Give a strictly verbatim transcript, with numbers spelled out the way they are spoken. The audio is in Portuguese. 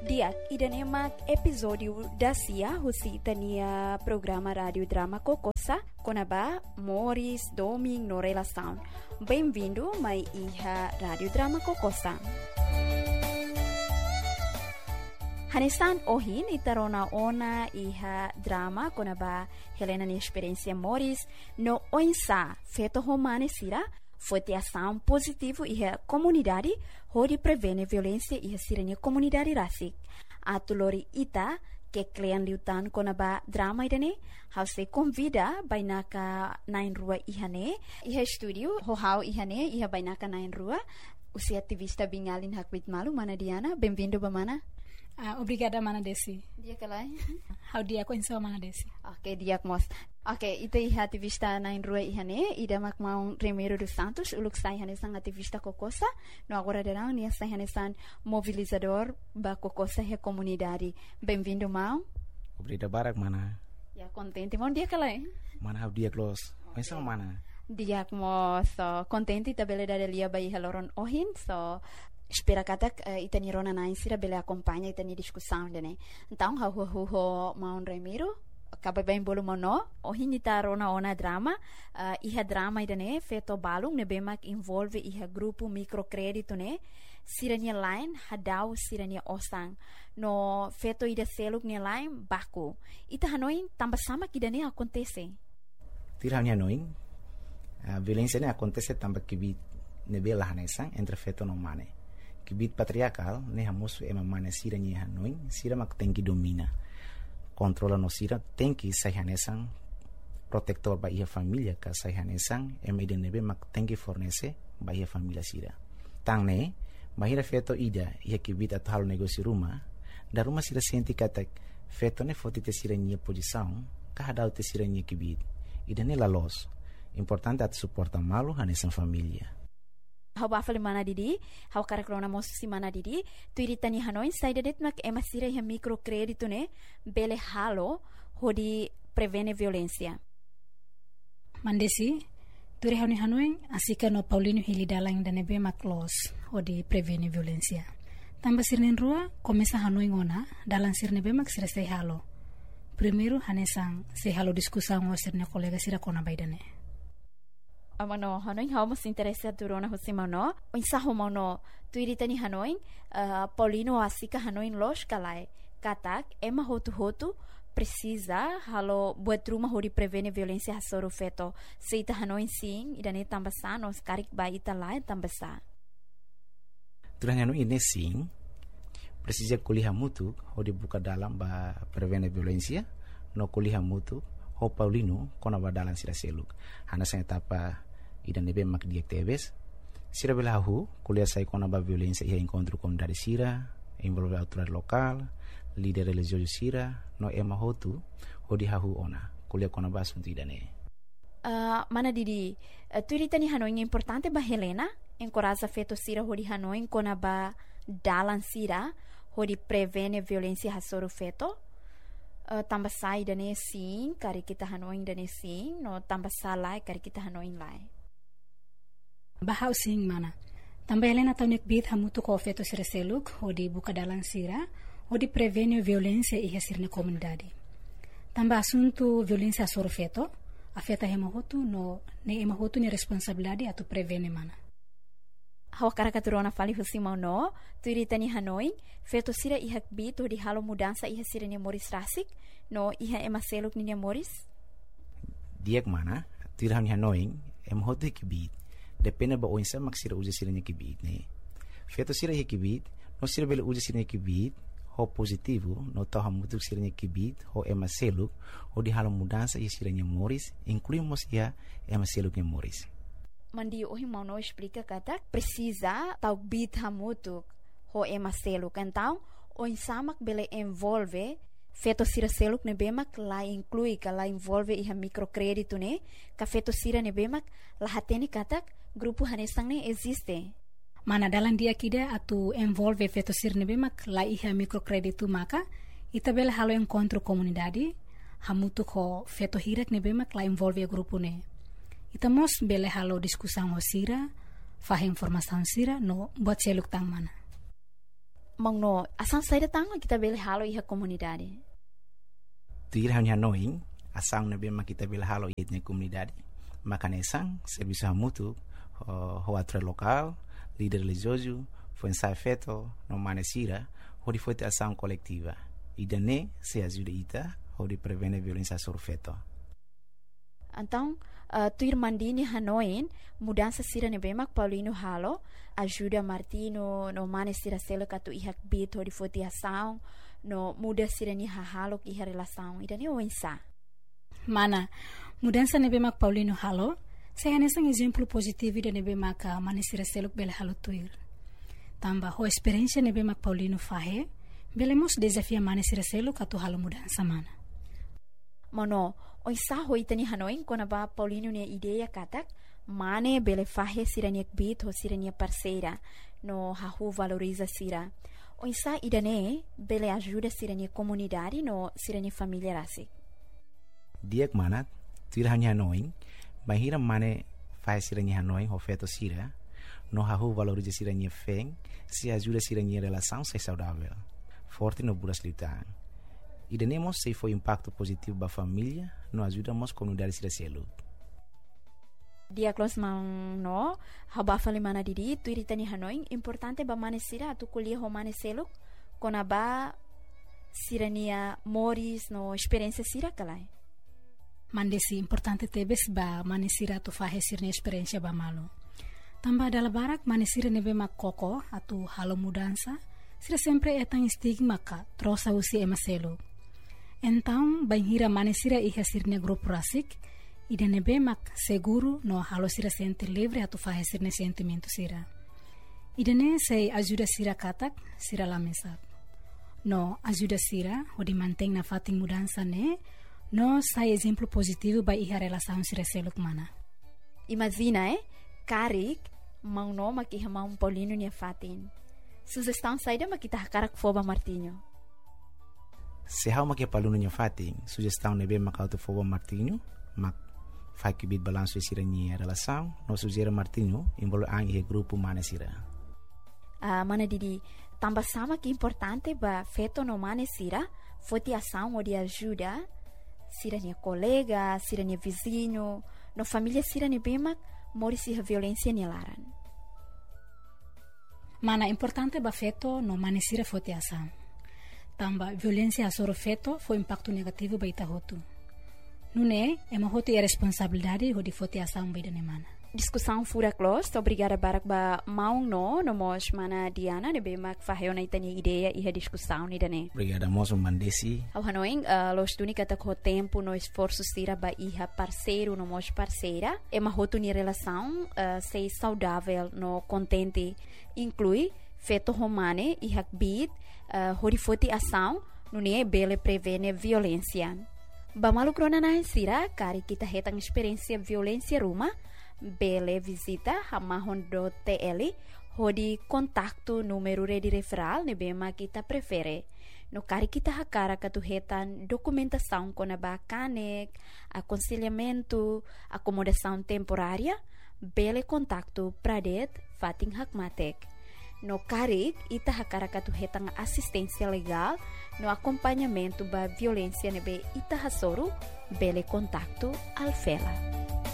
Diak, idanemak episódio da Cia, husi tania programa rádio drama Kokosa, konaba Morris Doming no relação. Bem-vindo, mai iha rádio drama Kokosa. Hanesan ohin itarona ona iha drama konaba Helena ni experiência Morris no oinsa feto romane sira foi ação positivo e a comunidade onde prevene violência e a sirene comunidade rasik. A tulori ita que klian liutan konaba drama idane hause convida bainaka nain rua ihane iha studio hohau ihane iha bainaka nain rua usi ativista bingalin hakwit malu mana Diana bem-vindo bamana. Uh, obrigada, Mana Desi. Dia kalai. How dia ko insa Mana Desi. Okay, dia mos. Okay, ito iha ativista na inrua ihane, ida makmaung Remiro dos Santos, uluk sa ihane sang ativista Kokosa, no agora derang niya sa ihane sang mobilizador ba Kokosa he comunidade. Bem-vindo, Mau. Obrigado, Barak, Mana. Ya, contente, mon dia kalai. Mana how dia close. Insa Mana. Dia mo so contente tabele da lia ba iha loron ohin, so espera katak uh, itani rona na insira bele acompanha itani discussão dene então ha hu hu ho maun Remiro acaba bem bolo mono o hinita rona ona drama uh, iha drama idane feto balung ne bemak involve iha grupo microcredito ne sirania line hadau sirania osang no feto ida seluk ne line baku ita hanoin tamba sama kidane acontece tiranya noin a violência ne acontece tamba kibit ne bela hanesang entre feto no mane kibit patriarcal ne hamusu ema mana sira ni hanoin sira mak tenki domina controla no sira tenki sahanesang protector ba ia familia ka sahanesang ema ide nebe mak tenki fornece ba ia familia sira tangne bahira feto ida ia kibit atal negócio rumah da rumah sira senti katak feto ne fotite sira ni posição ka hadau te sira ni kibit ida ne la los importante at suporta malu hanesang familia. Hau bafale mana didi, hau karakrona mosu si mana didi, tu iritani hanoin saida det mak ema sira iha microcredito ne bele halo hodi prevene violência. Mandesi, tu ri hauni hanoin asika no Paulino hili dalang dane be mak los hodi prevene violência. Tamba sirnen rua komesa hanoin ona dalang sirne be mak sira sei halo. Primeiro hanesang sei halo diskusang o sirne kolega sira kona baidane. Amano hanoin hau mas interesse durona hosimano insa homono tuiritani hanoin uh, Paulino asika hanoin los kalai katak ema hotu hotu precisa halo buat rumah hodi prevene violência hasoro feto seita hanoin sing idane tambasa nos karik ba ita lai tambasa turanya no ine sing precisa kuliah mutu hodi buka dalam ba prevene violência no kuliah mutu ho Paulino kona badalan sira seluk hana sa etapa idan nebe mak diak tebes sira belahu kuliah sai kona ba violência ia encontro com dari sira envolve autoridade local líder religioso sira no ema hotu hodi hahu ona kuliah kona ba asunto idane uh, mana didi uh, tuiritani hanoin importante ba Helena encoraja feto sira hodi hanoin kona ba dalan sira hodi prevene violência hasoro feto Uh, tambah sai dane sim kari kita hanoin dane sim no tambah salai kari kita hanoin lai bahau sing mana tambah Helena taunik bit hamutu ko feto sira seluk hodi buka dalang sira hodi prevene violência iha sirne comunidade tambah asunto violência soro feto afeta hema hotu no ne ema hotu ni responsabilidade atu prevene mana hawa karakaturona fali husimau no tuiritani hanoin feto sira iha bit hodi halo mudança iha sira ni Morris rasik no iha ema seluk ni Morris diak mana tuirani hanoin em hotu kibit depende ba oinsa mak sira uja sira ni kibit ne feto sira iha kibit no sira bele uja sira ni kibit ho positivo no to hamutu sira ni kibit ho ema seluk hodi halo mudança iha sira ni Morris incluímos iha ema seluk ni Morris mandi ohi mau no explica kata precisa tau bit hamutuk ho ema seluk então o insamak bele envolve feto sira seluk ne bemak la inclui ka la envolve iha microcredito ne ka feto sira ne bemak la hateni katak grupo hanesang ne existe mana dalam dia kida atu envolve feto sira ne bemak la iha microcredito maka ita bele halo encontro comunidade hamutuk ho feto hirak ne bemak la envolve grupo ne itamos bele halo diskusang ho sira fah informação sira no buat seluk tang mana mang no asang saída tanga kita bele halo iha komunidade. Tuir hanya noing asang na bema kita bele halo iha komunidade. Makane sang serviço hamutu ho atre local, líder religioso, foi ensaio feito no manesira, onde foi a ação coletiva. E daí se ajuda ita, onde prevene violência sobre feto. Então, uh, tuir mandini hanoin, mudança sira nebemak Paulino halo, ajuda Martino no manesira selo katu ihak bit onde foi a ação, no muda sira ni halo iha relação. E daí o ensa. Mana, mudança nebemak Paulino halo, saya nessa um exemplo positivo de nebemak manesira selo bele halo tuir. Tamba ho experiência nebemak Paulino fahe, belemos desafia manesira selo katu halo mudança mana. Mano, oi sa ho itani hanoin kona ba Paulino ne ideia katak mane bele fahe sirania bit ho sirania parceira no hahu valoriza sira. Oi sa idane bele ajuda sirania comunidade no sirania família rasi. Diak manat tuir hanya hanoin bahira mane fahe sirania hanoin ho feto sira no hahu valoriza sirania feng se ajuda sirania relação se saudável forte no buras litan. E tenemos se foi impacto positivo para a família, nós ajudamos a comunidade a ser Dia close mang no, haba fali mana didi, tu iritani hanoin, importante ba manesira tu kuliah ho maneselo, kona ba sirania moris no experiência sira kalai. Mandesi importante tebes ba manesira tu fahe sirnia experiência ba malo. Tamba dala barak manesira nebe mak koko atu halo mudança, sira sempre etang stigma ka trosa usi emaselo. Então, banhira manesira iha sirne grupo rasik, ida nebe mak seguro no halo sira sente livre atu fahe sirne sentimento sira. Ida ne sei ajuda sira katak, sira la mesa. No ajuda sira, o de mantém na fating mudança ne, no sai exemplo positivo ba iha relação sira seluk mana. Imagina, eh? Karik, mang no makiha mang Paulino niya fatin. Sugestão saída makita hakarak foba Martinho. Se há uma que paluno nha fating, sugestão nebe makauto foba Martinho, mak fai que bit balanço sira nha relação, no sugere Martinho envolve ang ihe grupo manesira. Ah, mana didi, tamba sama que importante ba feto no manesira, foti ação ou de ajuda, sira nha colega, sira nha vizinho, no família sira nha bemak, mori sira violência nha laran. Mana importante ba feto no manesira foti ação. Tamba violência sobre feto foi impacto negativo ba ita hotu. Nune é uma hotu é responsabilidade ho di foti ação ba ida mana. Discussão fura close, obrigada barak ba maung no no mos mana Diana ne be mak faheo na itani ideia e a discussão ni dane. Obrigada moço mandesi. Ao hanoing uh, los tuni kata ko tempo no esforço sira ba iha parceiro no mos parceira é uma hotu ni relação uh, sei saudável no contente inclui feto romane e hakbit uh, horifoti ação nune bele prevene violência. Ba malukrona na sira kari kita hetang experiência violência ruma bele visita hamahon do T L hodi kontakto número de referral ne bema kita prefere no kari kita hakara katuhetan documentação kona ba kanek aconselhamento acomodação temporária bele kontakto pradet fating hakmatek no karik ita hakara katuhetan assistência legal no acompanhamento ba violência nebe ita hasoro bele kontakto alfela.